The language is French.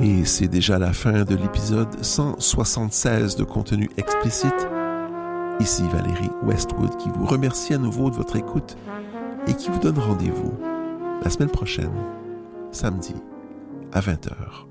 Et c'est déjà la fin de l'épisode 176 de Contenu explicite. Ici Valérie Westwood qui vous remercie à nouveau de votre écoute et qui vous donne rendez-vous la semaine prochaine, samedi, à 20h.